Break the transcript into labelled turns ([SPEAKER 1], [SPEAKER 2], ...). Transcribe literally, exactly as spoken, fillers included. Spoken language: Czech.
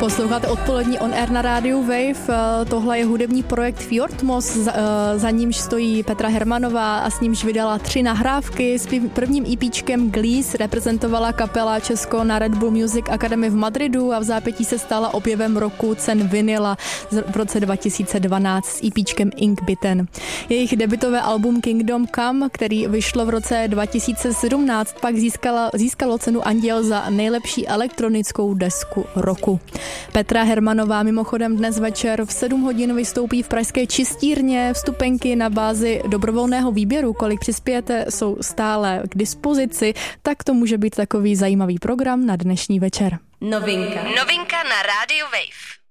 [SPEAKER 1] Posloucháte odpolední On Air na rádiu Wave. Tohle je hudební projekt Fjordmoss, za, za nímž stojí Petra Hermanová a s nímž vydala tři nahrávky. S prvním EPčkem Glees reprezentovala kapela Česko na Red Bull Music Academy v Madridu a v zápětí se stala objevem roku cen Vinyla v roce dva tisíce dvanáct s EPčkem Ink Bitten. Jejich debutové album Kingdom Come, který vyšlo v roce dva tisíce sedmnáct, pak získala, získalo cenu Anděl za nejlepší elektronickou desku roku. Petra Hermanová mimochodem dnes večer v sedm hodin vystoupí v pražské Čistírně. Vstupenky na bázi dobrovolného výběru, kolik přispějete, jsou stále k dispozici, tak to může být takový zajímavý program na dnešní večer.
[SPEAKER 2] Novinka. Novinka na rádiu Wave.